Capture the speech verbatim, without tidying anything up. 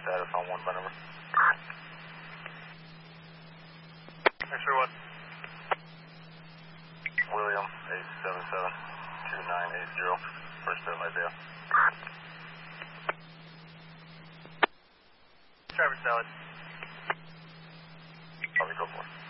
status on one by number. X-ray one. William, eight seven seven two nine eight zero, first of Isaiah. Traffic salad. Probably go for it.